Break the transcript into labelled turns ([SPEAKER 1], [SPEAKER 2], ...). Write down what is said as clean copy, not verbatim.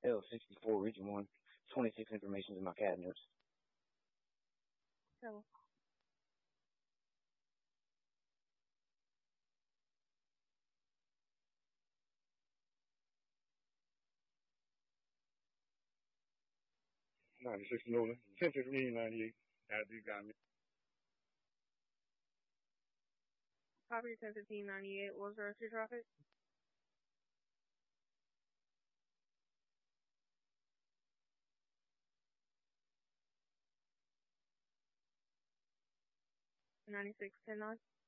[SPEAKER 1] L64 Region 1, 26 information in my cabinets.
[SPEAKER 2] So,
[SPEAKER 3] 96 Nolan, 10:15:98. At the got me.
[SPEAKER 2] copy 10:15:98. What was the rest of your traffic? 96 10 9.